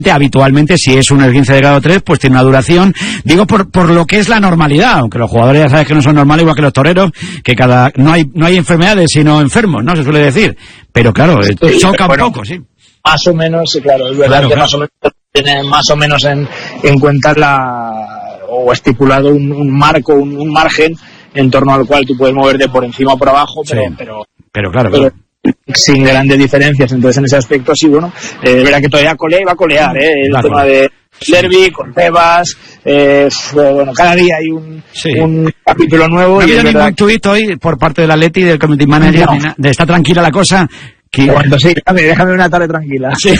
Habitualmente, si es un esguince de grado 3, pues tiene una duración, digo por lo que es la normalidad, aunque los jugadores ya sabes que no son normales, igual que los toreros, que no hay enfermedades sino enfermos, ¿no? Se suele decir. Pero claro, choca un poco, sí. Más o menos, claro, es verdad que más o menos tiene más o menos en cuenta o estipulado un marco, un margen en torno al cual tú puedes moverte por encima o por abajo, pero claro. Sin grandes diferencias. Entonces en ese aspecto sí, bueno, verá que todavía va a colear el tema de Derby con Tebas, bueno, cada día hay un capítulo nuevo. No ha habido ningún tuit hoy por parte del Atleti, del community manager, de está tranquila la cosa. Bueno, sí, déjame una tarde tranquila. Sí.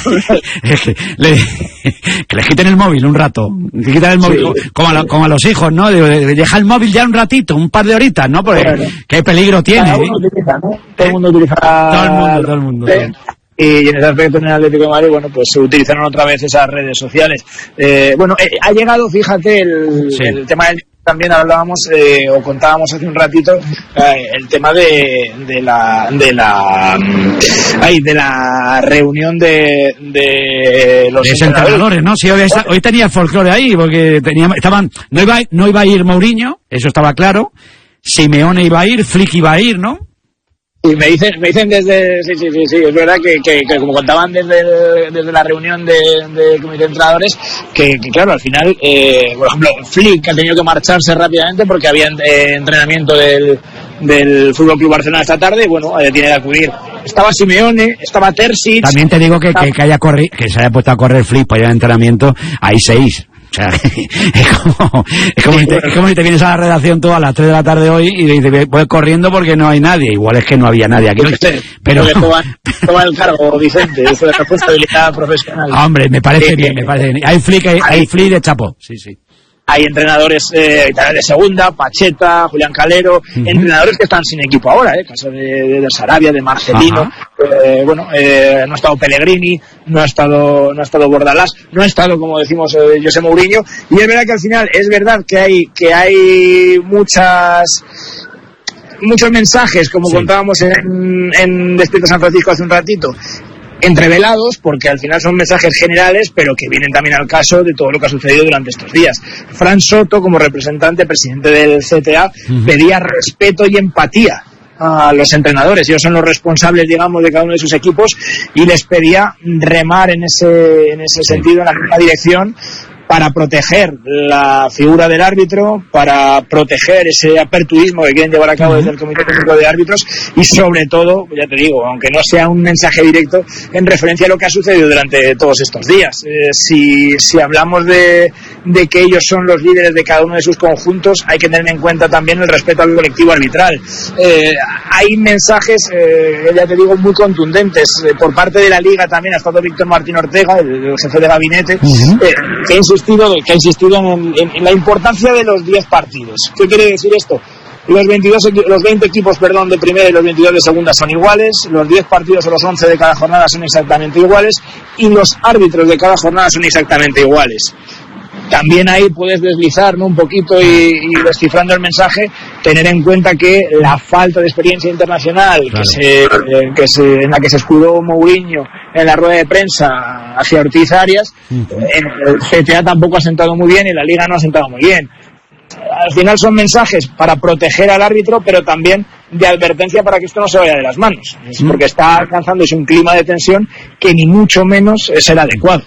Que les quiten el móvil un rato. Que quiten el móvil, como a los hijos, ¿no? Deja el móvil ya un ratito, un par de horitas, ¿no? Porque qué peligro tiene. Cada uno utiliza, ¿no? Todo el mundo utiliza. Todo el mundo. Y en ese aspecto en el Atlético de Madrid, bueno, pues se utilizaron otra vez esas redes sociales. Bueno, ha llegado, fíjate, el tema del... También hablábamos o contábamos hace un ratito el tema de la reunión de los entrenadores, ¿no? Sí, hoy tenía el folclore ahí porque no iba a ir Mourinho, eso estaba claro. Simeone iba a ir, Flick iba a ir, ¿no? Y me dicen desde, sí, es verdad que como contaban desde la reunión de comité de entrenadores, que claro, al final, por ejemplo, Flick ha tenido que marcharse rápidamente porque había entrenamiento del Fútbol Club Barcelona esta tarde, y bueno, tiene que acudir. Estaba Simeone, estaba Terzic. También te digo que se haya puesto a correr Flick para ir al entrenamiento, hay 6. O sea, es como si te vienes a la redacción tú a las 3 de la tarde hoy y dices, voy corriendo porque no hay nadie. Igual es que no había nadie aquí. Pero toma el cargo, Vicente, eso de responsabilidad profesional. Hombre, me parece bien. Hay Flick de chapo. Sí. Hay entrenadores de segunda, Pacheta, Julián Calero, entrenadores que están sin equipo ahora, caso de Sarabia, de Marcelino, no ha estado Pellegrini, no ha estado Bordalás, no ha estado, como decimos, José Mourinho, y es verdad que al final, es verdad que hay muchos mensajes, como contábamos en Despierta San Francisco hace un ratito, entrevelados, porque al final son mensajes generales, pero que vienen también al caso de todo lo que ha sucedido durante estos días. Fran Soto, como presidente del CTA, pedía respeto y empatía a los entrenadores. Ellos son los responsables, digamos, de cada uno de sus equipos, y les pedía remar en ese sentido, en la misma dirección, para proteger la figura del árbitro, para proteger ese aperturismo que quieren llevar a cabo desde el Comité Técnico de Árbitros, y sobre todo, ya te digo, aunque no sea un mensaje directo, en referencia a lo que ha sucedido durante todos estos días. Si hablamos de que ellos son los líderes de cada uno de sus conjuntos, hay que tener en cuenta también el respeto al colectivo arbitral. Hay mensajes, ya te digo, muy contundentes. Por parte de la Liga también ha estado Víctor Martín Ortega, el jefe de gabinete, que ha insistido en la importancia de los 10 partidos. ¿Qué quiere decir esto? Los 20 equipos de primera y los 22 de segunda son iguales, los 10 partidos o los 11 de cada jornada son exactamente iguales, y los árbitros de cada jornada son exactamente iguales. También ahí puedes deslizar, ¿no?, un poquito y descifrando el mensaje, tener en cuenta que la falta de experiencia internacional, claro, en la que se escudó Mourinho en la rueda de prensa hacia Ortiz Arias, en el CTA tampoco ha sentado muy bien y la Liga no ha sentado muy bien. Al final son mensajes para proteger al árbitro, pero también de advertencia para que esto no se vaya de las manos, porque está alcanzándose un clima de tensión que ni mucho menos es el adecuado.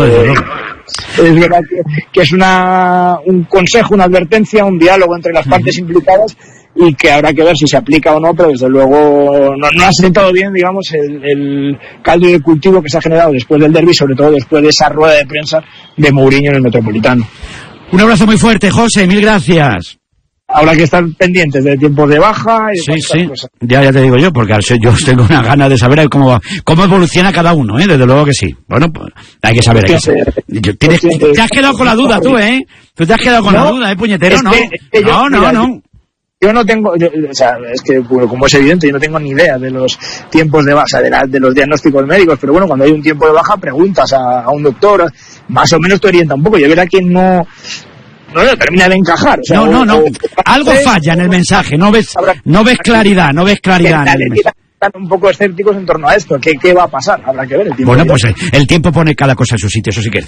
Es verdad que es un consejo, una advertencia, un diálogo entre las partes implicadas, y que habrá que ver si se aplica o no, pero desde luego no ha sentado bien, digamos, el caldo de cultivo que se ha generado después del derbi, sobre todo después de esa rueda de prensa de Mourinho en el Metropolitano. Un abrazo muy fuerte, José, mil gracias. Habrá que estar pendientes de tiempos de baja y de cosas. Ya te digo yo, porque yo tengo una gana de saber cómo evoluciona cada uno, desde luego que sí. Bueno, pues hay que saber. Te has quedado con la duda tú, Tú te has quedado con la duda, puñetero, no. Yo no tengo, es que como es evidente, yo no tengo ni idea de los tiempos de baja, de los diagnósticos médicos, pero bueno, cuando hay un tiempo de baja preguntas a un doctor, más o menos te orienta un poco. Yo verá que no termina de encajar. No. Algo falla en el mensaje, no ves claridad en el mensaje. Están un poco escépticos en torno a esto. ¿Qué va a pasar? Habrá que ver el tiempo. Bueno, pues el tiempo pone cada cosa en su sitio, eso sí que es cierto.